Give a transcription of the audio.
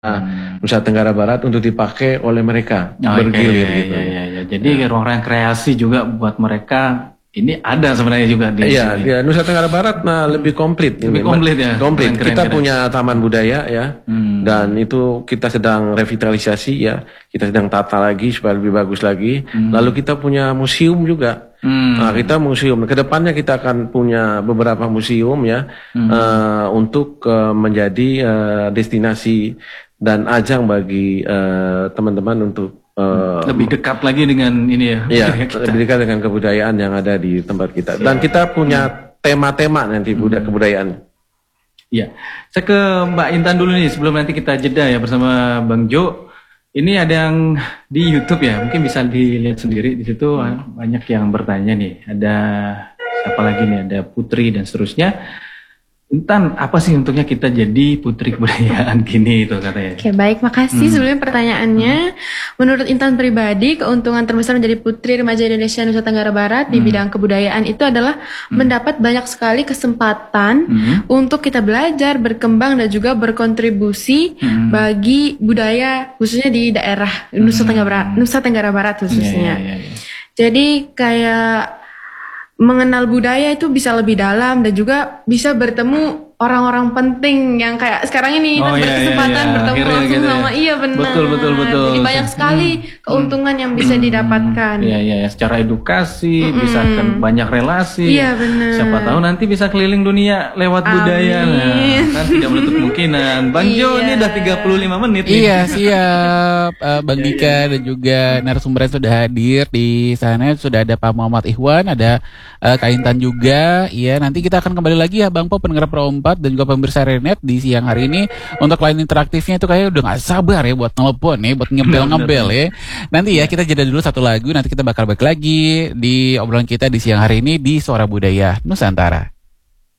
Nusa Tenggara Barat untuk dipakai oleh mereka bergilir gitu. Ya. Jadi ruang-ruang kreasi juga buat mereka ini ada sebenarnya juga di sini. Iya, Nusa Tenggara Barat lebih komplit. Lebih komplit ya. Komplit. Kita punya taman budaya ya, dan itu kita sedang revitalisasi ya. Kita sedang tata lagi supaya lebih bagus lagi. Lalu kita punya museum juga. Nah, kita museum. Kedepannya kita akan punya beberapa museum ya, untuk menjadi destinasi dan ajang bagi teman-teman untuk lebih dekat lagi dengan ini ya. Iya, lebih dekat dengan kebudayaan yang ada di tempat kita. Dan kita punya tema-tema nanti kebudayaan. Iya. Saya ke Mbak Intan dulu nih sebelum nanti kita jeda ya bersama Bang Jo. Ini ada yang di YouTube ya, mungkin bisa dilihat sendiri di situ banyak yang bertanya nih. Ada siapa lagi nih? Ada Putri dan seterusnya. Intan, apa sih untungnya kita jadi putri kebudayaan gini itu katanya? Oke, baik, makasih sebelumnya pertanyaannya. Menurut Intan pribadi, keuntungan terbesar menjadi putri remaja Indonesia Nusa Tenggara Barat di bidang kebudayaan itu adalah mendapat banyak sekali kesempatan untuk kita belajar, berkembang dan juga berkontribusi bagi budaya khususnya di daerah Nusa Tenggara Barat khususnya. Jadi kayak mengenal budaya itu bisa lebih dalam dan juga bisa bertemu orang-orang penting yang kayak sekarang ini berkesempatan bertemu langsung sama benar. Betul. Jadi banyak sekali keuntungan yang bisa didapatkan. Iya, secara edukasi bisa kan banyak relasi. Iya, benar. Siapa tahu nanti bisa keliling dunia lewat budaya. Nah, kan tidak menutup kemungkinan. Bang Jo ini udah 35 menit nih. Iya, siap. Bang Dika dan juga narasumber yang sudah hadir di sana. Sudah ada Pak Muhammad Ikhwan, ada Kak Intan juga. Iya, nanti kita akan kembali lagi ya Bang Po, pendengar Pro 4 dan juga pemirsa Renet di siang hari ini. Untuk line interaktifnya itu kayak udah gak sabar ya buat telepon ya, buat ngebel ya. Nanti ya kita jeda dulu satu lagu, nanti kita bakal balik lagi di obrolan kita di siang hari ini di Suara Budaya Nusantara.